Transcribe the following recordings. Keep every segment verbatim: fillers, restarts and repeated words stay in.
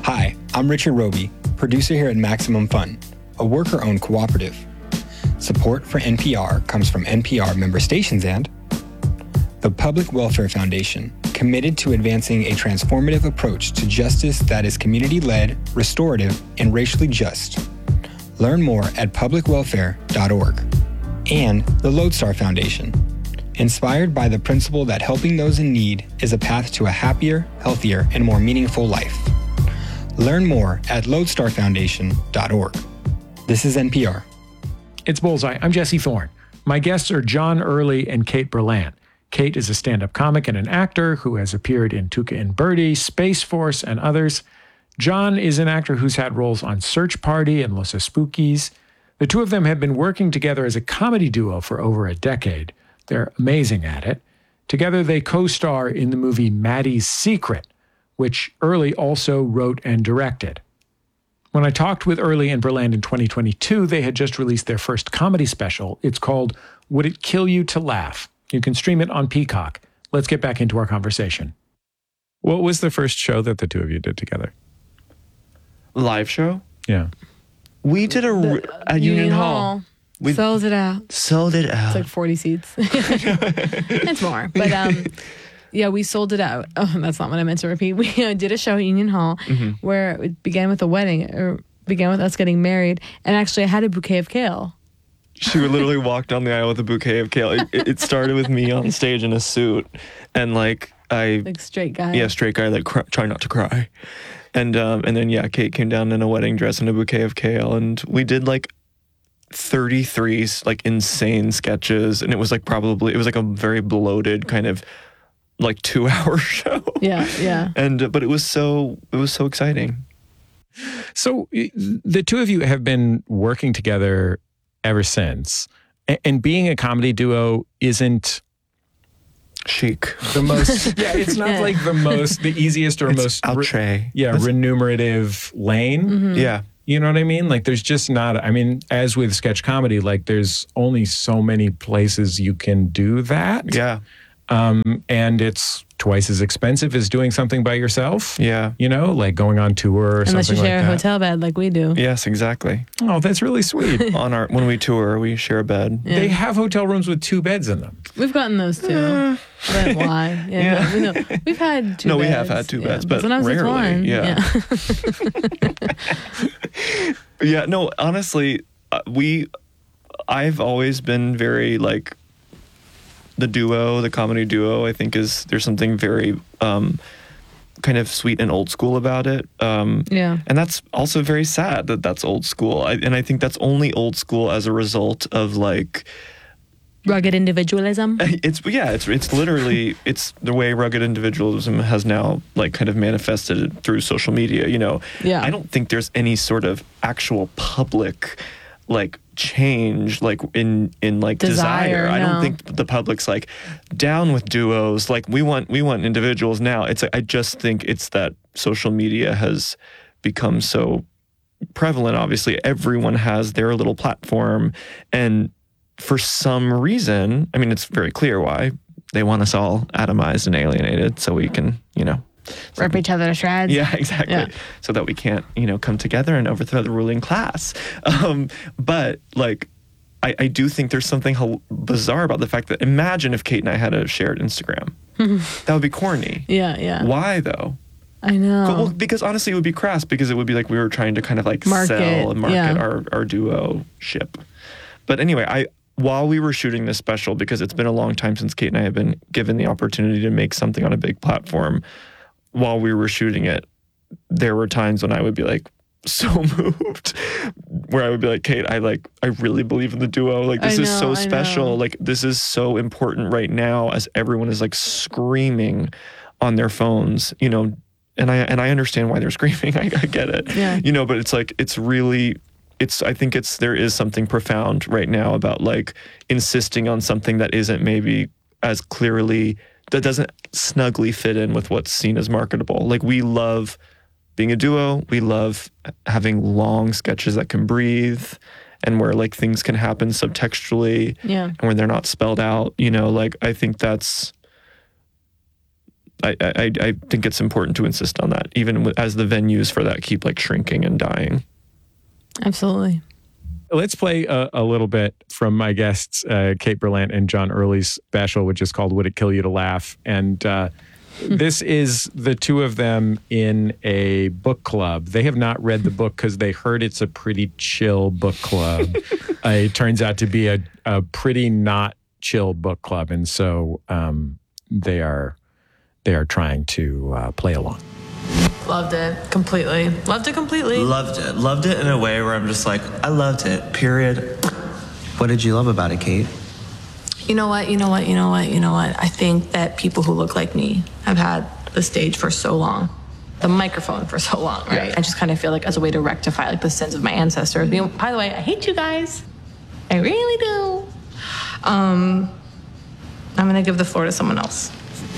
Hi, I'm Richard Roby, producer here at Maximum Fun, a worker-owned cooperative. Support for N P R comes from N P R member stations and the Public Welfare Foundation, committed to advancing a transformative approach to justice that is community-led, restorative, and racially just. Learn more at public welfare dot org. And the Lodestar Foundation, inspired by the principle that helping those in need is a path to a happier, healthier, and more meaningful life. Learn more at lodestar foundation dot org. This is N P R. It's Bullseye. I'm Jesse Thorne. My guests are John Early and Kate Berlant. Kate is a stand-up comic and an actor who has appeared in Tuca and Birdie, Space Force, and others. John is an actor who's had roles on Search Party and Los Spookies. The two of them have been working together as a comedy duo for over a decade. They're amazing at it. Together, they co-star in the movie Maddie's Secret, which Early also wrote and directed. When I talked with Early and Berlant in twenty twenty-two, they had just released their first comedy special. It's called Would It Kill You to Laugh? You can stream it on Peacock. Let's get back into our conversation. What was the first show that the two of you did together? Live show? Yeah. We did a The, at Union, Union Hall. Hall. We Sold it out. sold it out. It's like forty seats. It's more. But um, yeah, we sold it out. Oh, that's not what I meant to repeat. We uh, did a show at Union Hall Mm-hmm. where it began with a wedding, or began with us getting married. And actually, I had a bouquet of kale. She would literally walk down the aisle with a bouquet of kale. It, it started with me on stage in a suit, and like I, Like straight guy. yeah, straight guy, like cry, try not to cry, and um, and then yeah, Kate came down in a wedding dress and a bouquet of kale, and we did like thirty-three like insane sketches, and it was like probably it was like a very bloated kind of like two hour show. Yeah, yeah. And uh, but it was so it was so exciting. So y- the two of you have been working together ever since. A- And being a comedy duo isn't Chic. the most, yeah, it's not Yeah. like the most, the easiest or It's most, re- outre. yeah, That's- remunerative lane. Mm-hmm. Yeah. You know what I mean? Like there's just not, I mean, as with sketch comedy, like there's only so many places you can do that. Yeah. Um, and it's twice as expensive as doing something by yourself. Yeah. You know, like going on tour or Unless something you share like a that. hotel bed like we do. Yes, exactly. Oh, that's really sweet. On our when we tour, we share a bed. Yeah. They have hotel rooms with two beds in them. We've gotten those too. But why? Yeah, Yeah. No, we know. We've had two No, we beds. have had two Yeah, beds, but sometimes it's rarely, one. yeah. Yeah, no, honestly, uh, we, I've always been very like, the duo, the comedy duo, I think is, there's something very um, kind of sweet and old school about it. Um, Yeah. And that's also very sad that that's old school. I, and I think that's only old school as a result of like, Rugged individualism. it's yeah, it's it's literally it's the way rugged individualism has now like kind of manifested through social media. You know, Yeah. I don't think there's any sort of actual public like change like in in like desire. Desire, I don't no. think the public's like down with duos. Like we want we want individuals now. It's I just think it's that social media has become so prevalent. Obviously, everyone has their little platform, and for some reason, I mean, it's very clear why they want us all atomized and alienated, so we can, you know, so- Rip each other to shreds. yeah, exactly, Yeah. so that we can't, you know, come together and overthrow the ruling class. Um, but like, I, I do think there's something hel- bizarre about the fact that imagine if Kate and I had a shared Instagram, that would be corny. Yeah, yeah. Why though? I know. Well, because honestly, it would be crass because it would be like we were trying to kind of like Market, sell and market yeah. our, our duo ship. But anyway, I while we were shooting this special, because it's been a long time since Kate and I have been given the opportunity to make something on a big platform, while we were shooting it, there were times when I would be like so moved, where I would be like, Kate, I like, I really believe in the duo. Like, this I is know, so I special. know. Like, this is so important right now as everyone is like screaming on their phones, you know, and I, and I understand why they're screaming. I, I get it, Yeah. you know, but it's like, it's really, it's, I think it's, there is something profound right now about like insisting on something that isn't maybe as clearly, that doesn't snugly fit in with what's seen as marketable. Like we love being a duo. We love having long sketches that can breathe and where like things can happen subtextually Yeah. and where they're not spelled out, you know, like I think that's, I, I I think it's important to insist on that, even as the venues for that keep like shrinking and dying. Absolutely. Let's play a, a little bit from my guests, uh, Kate Berlant and John Early's special, which is called Would It Kill You to Laugh? And uh, this is the two of them in a book club. They have not read the book because they heard it's a pretty chill book club. uh, it turns out to be a, a pretty not chill book club. And so um, they are they are trying to uh, play along. Loved it completely. Loved it completely. Loved it. Loved it in a way where I'm just like, I loved it, period. What did you love about it, Kate? You know what? You know what? You know what? You know what? I think that people who look like me have had the stage for so long, the microphone for so long, right? I just kind of feel like as a way to rectify like the sins of my ancestors. You know, by the way, I hate you guys. I really do. Um, I'm gonna give the floor to someone else.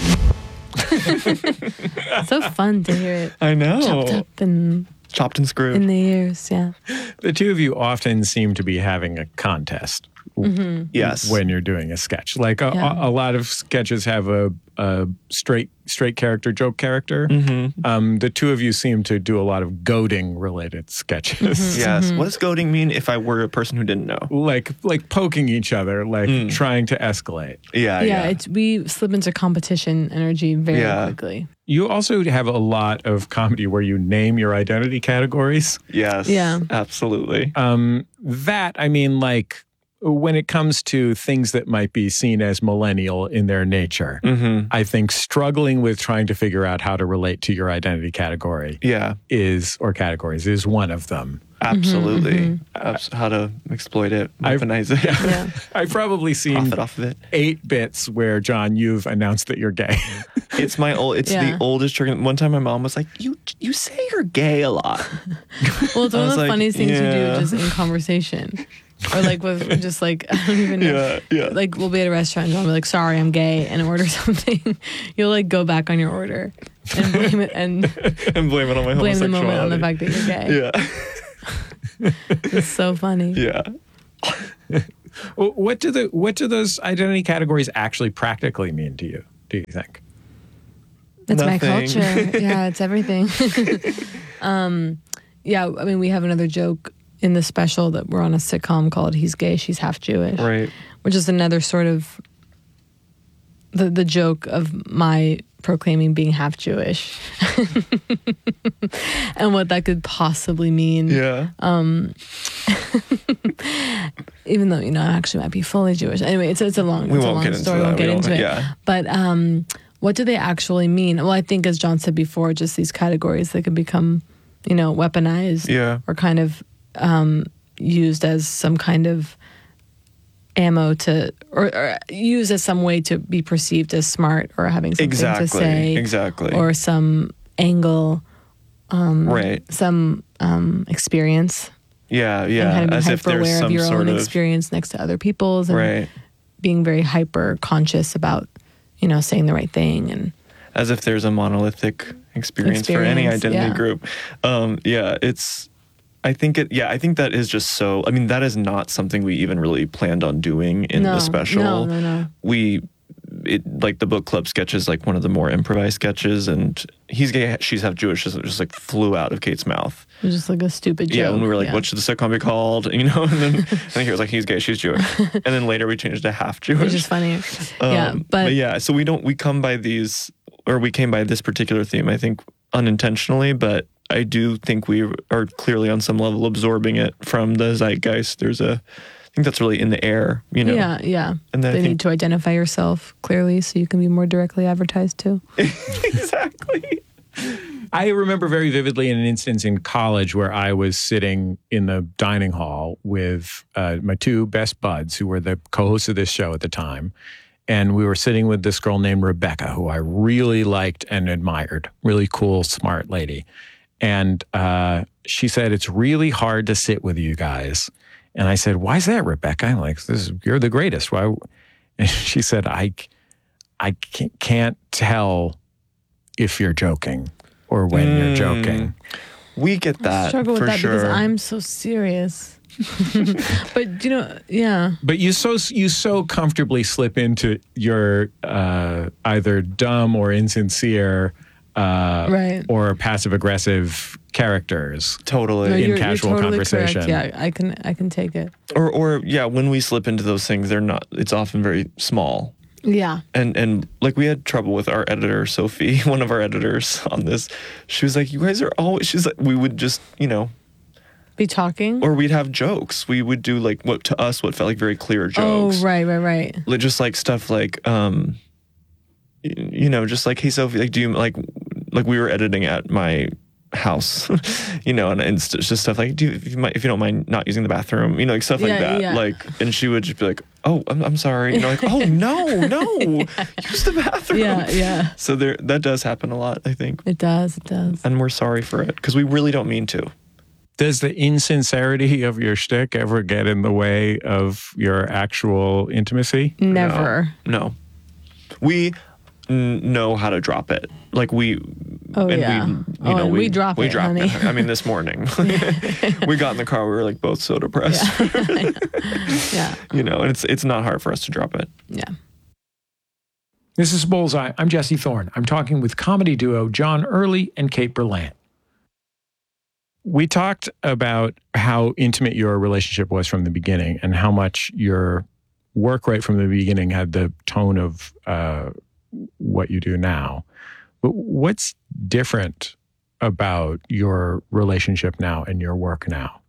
So fun to hear it. I know. Chopped up and Chopped and screwed. in the ears, yeah. The two of you often seem to be having a contest Mm-hmm. Yes. when you're doing a sketch. Like a, Yeah. a, a lot of sketches have a, a straight straight character, joke character. Mm-hmm. Um, the two of you seem to do a lot of goading related sketches. Mm-hmm. Yes. What does goading mean if I were a person who didn't know? Like like poking each other, like Mm. trying to escalate. Yeah. Yeah, Yeah. it's we slip into competition energy very Yeah. quickly. You also have a lot of comedy where you name your identity categories. yes. Yeah. Absolutely. Um, that, I mean, like when it comes to things that might be seen as millennial in their nature, Mm-hmm. I think struggling with trying to figure out how to relate to your identity category Yeah. is, or categories, is one of them. Absolutely. Abs- how to exploit it, I've- weaponize it, Yeah. I've probably seen profit off of it. eight bits where, John, you've announced that you're gay. It's my old. It's Yeah. the oldest trick. One time, my mom was like, "You you say you're gay a lot." Well, it's I one of was the like, funniest things yeah. you do just in conversation. Or like with just like, I don't even know. Yeah, yeah. Like we'll be at a restaurant and I'll be like, sorry, I'm gay, and order something. You'll like go back on your order and blame it and and blame it on my blame the homosexuality. moment on the fact that you're gay. Yeah. It's so funny. Yeah. Well, what do the what do those identity categories actually practically mean to you, do you think? It's my Nothing. culture. Yeah, it's everything. um, yeah, I mean, we have another joke in the special that we're on a sitcom called He's Gay, She's Half Jewish. Right. Which is another sort of the the joke of my proclaiming being half Jewish and what that could possibly mean. Yeah. Um, even though, you know, I actually might be fully Jewish. Anyway, it's it's a long, We it's a won't long get into story. We that. won't get We won't- into it. yeah. But um, what do they actually mean? Well, I think, as John said before, just these categories that can become, you know, weaponized Yeah. or kind of um, used as some kind of ammo to, or, or used as some way to be perceived as smart or having something Exactly. to say, Exactly. or some angle, right. some um, experience. Yeah. And Yeah. kind of being As if hyper there's aware some of your sort own of experience next to other people's, and right. being very hyper conscious about, you know, saying the right thing. And As if there's a monolithic experience, for any Experience, identity yeah. group. Um, yeah. It's. I think it. Yeah. I think that is just so. I mean, that is not something we even really planned on doing in no, the special. no, no, no. We. It like the book club sketch is like one of the more improvised sketches, and He's Gay, She's Half Jewish just, just like flew out of Kate's mouth. It was just like a stupid joke. Yeah, when we were like, yeah. what should the sitcom be called? You know, and then I think it was like, He's Gay, She's Jewish. And then later we changed to Half Jewish. Which is funny. Um, yeah, but, yeah, so we don't, we come by these, or we came by this particular theme, I think unintentionally, but I do think we are clearly on some level absorbing it from the zeitgeist. There's a, I think that's really in the air, you know? yeah, yeah. And then I they think- need to identify yourself clearly so you can be more directly advertised to. Exactly. I remember very vividly an instance in college where I was sitting in the dining hall with uh, my two best buds, who were the co-hosts of this show at the time. And we were sitting with this girl named Rebecca, who I really liked and admired. Really cool, smart lady. And uh, she said, it's really hard to sit with you guys. And I said, why is that, Rebecca? I'm like, this is, you're the greatest. Why? And she said, I, I can't tell if you're joking or when you're joking. We get I that struggle with for that sure. because I'm so serious. But you know, yeah. But you so you so comfortably slip into your uh, either dumb or insincere uh, Right. or passive aggressive characters. Totally. No, in you're, casual you're totally conversation. Correct. Yeah, I can I can take it. Or, or yeah, when we slip into those things, they're not. It's often very small. Yeah. And and like we had trouble with our editor Sophie, one of our editors on this. She was like, "You guys are always." She's like, we would just you know, Be talking. or we'd have jokes. We would do like what to us what felt like very clear Oh, jokes. right, right, right. Like, just like stuff like um, y- you know, just like, hey Sophie, like do you like like we were editing at my house, you know, and, and it's just stuff like, do you, if you might, if you don't mind not using the bathroom, you know, like stuff like Yeah, that. yeah. Like, and she would just be like, oh, I'm, I'm sorry, you know, like, oh no, no, use the bathroom. Yeah, yeah. So there, that does happen a lot, I think, It does, it does. and we're sorry for it because we really don't mean to. Does the insincerity of your shtick ever get in the way of your actual intimacy? Never. No, we n- know how to drop it. Like we. Oh, and yeah. we, you Oh, know, and we drop we it, drop honey. it. I mean, this morning we got in the car. We were like both so depressed. Yeah. You know, and it's it's not hard for us to drop it. Yeah. This is Bullseye. I'm Jesse Thorne. I'm talking with comedy duo John Early and Kate Berlant. We talked about how intimate your relationship was from the beginning and how much your work right from the beginning had the tone of uh, what you do now. But what's different about your relationship now and your work now?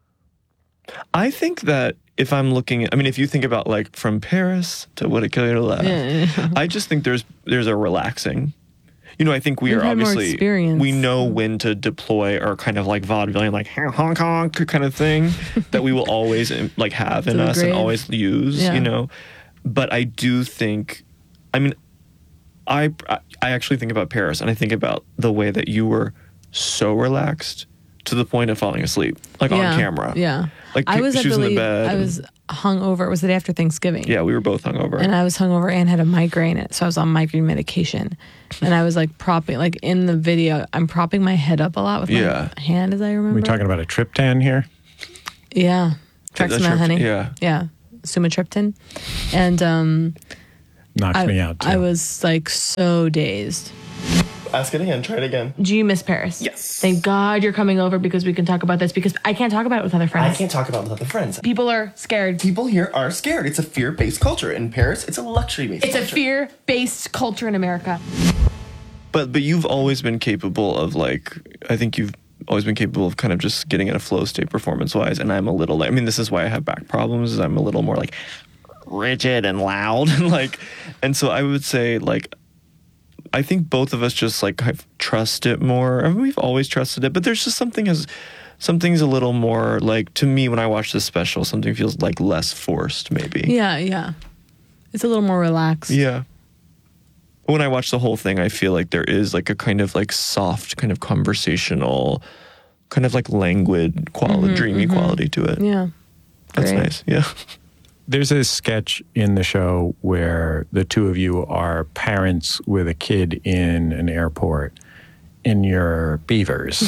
I think that if I'm looking at, I mean, if you think about like from Paris to Would It Kill You to Laugh, Yeah. I just think there's there's a relaxing. You know, I think we We've are had more obviously, experience. we know when to deploy our kind of like vaudevillian, like honk honk kind of thing that we will always like have in To the us and grave. always use, Yeah. you know. But I do think, I mean, I I actually think about Paris and I think about the way that you were so relaxed to the point of falling asleep, like yeah. on camera. Yeah. Like I was, she I was in the believe, bed. I and- was hungover. Was it after Thanksgiving? yeah, we were both hungover. And I was hungover and had a migraine, so I was on migraine medication. And I was like propping, like in the video, I'm propping my head up a lot with Yeah. my hand, as I remember. Are we talking about a triptan here? Yeah. That's Trexamen, trip- honey. yeah. Yeah. Sumatriptan. And um, Knocks I, me out, too. I was like so dazed. Ask it again. Try it again. Do you miss Paris? Yes. Thank God you're coming over because we can talk about this because I can't talk about it with other I friends. can't talk about it with other friends. People are scared. People here are scared. It's a fear-based culture. In Paris, it's a luxury-based It's a culture. fear-based culture in America. But but you've always been capable of like, I think you've always been capable of kind of just getting in a flow state performance wise. And I'm a little, I mean, this is why I have back problems. Is I'm a little more like rigid and loud and like, and so I would say like, I think both of us just like kind of trust it more. I mean, we've always trusted it, but there's just something as something's a little more like, to me when I watch this special, something feels like less forced maybe. Yeah, yeah. It's a little more relaxed. Yeah. When I watch the whole thing, I feel like there is like a kind of like soft, kind of conversational, kind of like languid quality, dreamy quality to it. Yeah. That's Great. nice. Yeah. There's a sketch in the show where the two of you are parents with a kid in an airport and you're beavers.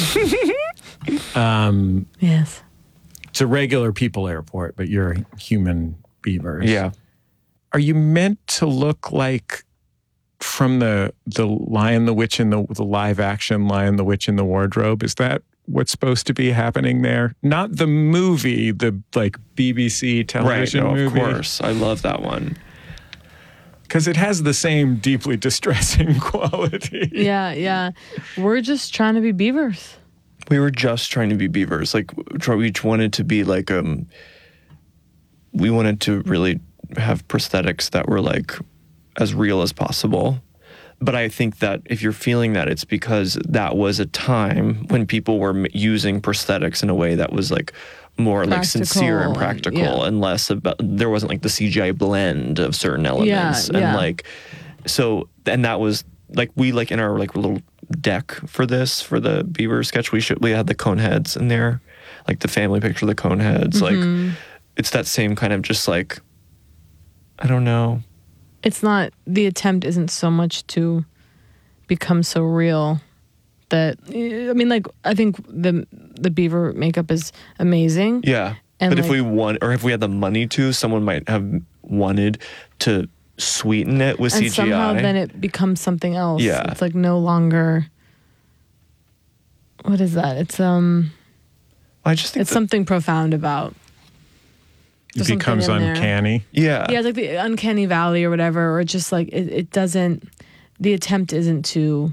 um, Yes. it's a regular people airport, but you're human beavers. Yeah. Are you meant to look like from the the Lion, the Witch, and the, the live action Lion, the Witch, and the Wardrobe? Is that what's supposed to be happening there? Not the movie, the like B B C Right. television No, of movie. course. I love that one. Because it has the same deeply distressing quality. Yeah, yeah. We're just trying to be beavers. We were just trying to be beavers. Like we each wanted to be like, um, we wanted to really have prosthetics that were like as real as possible. But I think that if you're feeling that, it's because that was a time when people were m- using prosthetics in a way that was like more like sincere and Practical and- practical yeah. and less about, there wasn't like the C G I blend of certain elements. Yeah, and yeah. like, so, and that was like, we like in our like little deck for this, for the beaver sketch, we should, we had the cone heads in there, like the family picture of the cone heads. Mm-hmm. Like, it's that same kind of just like, I don't know. It's not, the attempt isn't so much to become so real, that, I mean, like, I think the the beaver makeup is amazing. Yeah. And but if like- we want, or if we had the money to, someone might have wanted to sweeten it with and C G I. somehow then it becomes something else. Yeah. It's like no longer, what is that? It's um, I just think it's that- something profound about. It There's something becomes in there. uncanny. Yeah. Yeah, it's like the uncanny valley or whatever, or just like it, it doesn't, the attempt isn't to,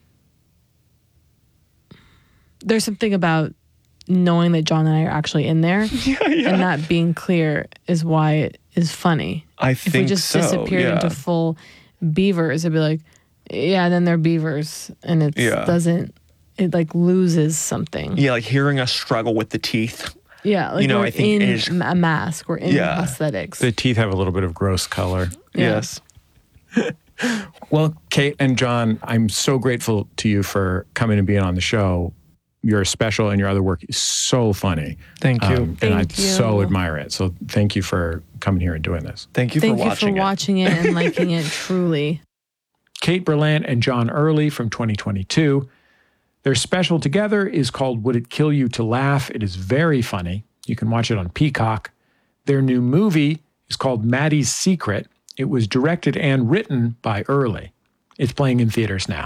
there's something about knowing that John and I are actually in there yeah, yeah. and not being clear is why it is funny. I If think we just so, disappeared yeah. into full beavers, it'd be like, yeah, then they're beavers. And it Yeah. doesn't, it like loses something. Yeah, like hearing us struggle with the teeth. Yeah, like You know, we're I think in is- a mask, we're in Yeah. prosthetics. The teeth have a little bit of gross color. Yeah. Yes. Well, Kate and John, I'm so grateful to you for coming and being on the show. You're special, and your other work is so funny. Thank you. Um, Thank and I you. so admire it. So thank you for coming here and doing this. Thank you Thank for you watching for it. watching it and liking it, truly. Kate Berlant and John Early from twenty twenty-two. Their special together is called Would It Kill You to Laugh? It is very funny. You can watch it on Peacock. Their new movie is called Maddie's Secret. It was directed and written by Early. It's playing in theaters now.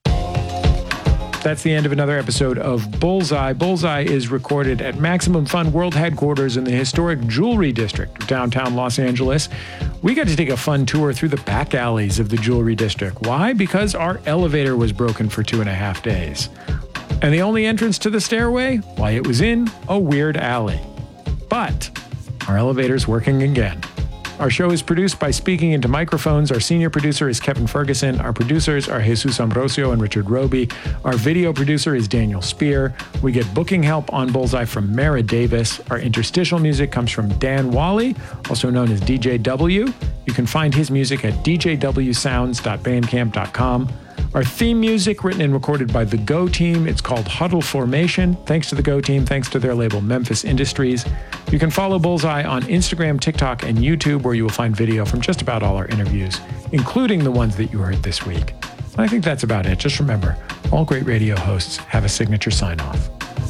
That's the end of another episode of Bullseye. Bullseye is recorded at Maximum Fun World Headquarters in the historic Jewelry District of downtown Los Angeles. We got to take a fun tour through the back alleys of the Jewelry District. Why? Because our elevator was broken for two and a half days. And the only entrance to the stairway? Why, it was in a weird alley. But our elevator's working again. Our show is produced by Speaking Into Microphones. Our senior producer is Kevin Ferguson. Our producers are Jesus Ambrosio and Richard Roby. Our video producer is Daniel Spear. We get booking help on Bullseye from Mara Davis. Our interstitial music comes from Dan Wally, also known as D J W. You can find his music at d j w sounds dot bandcamp dot com. Our theme music, written and recorded by the Go Team. It's called Huddle Formation. Thanks to the Go Team. Thanks to their label, Memphis Industries. You can follow Bullseye on Instagram, TikTok, and YouTube, where you will find video from just about all our interviews, including the ones that you heard this week. I think that's about it. Just remember, all great radio hosts have a signature sign-off.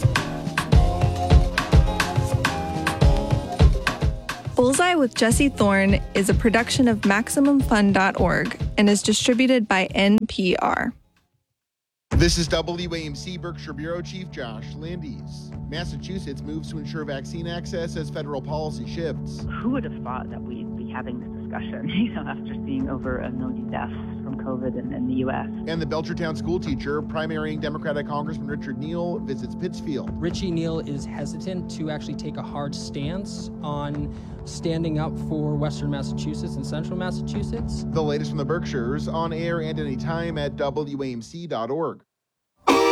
Bullseye with Jesse Thorne is a production of Maximum Fun dot org and is distributed by N P R. This is W A M C Berkshire Bureau Chief Josh Landis. Massachusetts moves to ensure vaccine access as federal policy shifts. Who would have thought that we'd be having this discussion, you know, after seeing over a million deaths from COVID in, in the U S? And the Belchertown school teacher, primarying Democratic Congressman Richard Neal, visits Pittsfield. Richie Neal is hesitant to actually take a hard stance on standing up for Western Massachusetts and Central Massachusetts. The latest from the Berkshires, on air and anytime at W A M C dot org.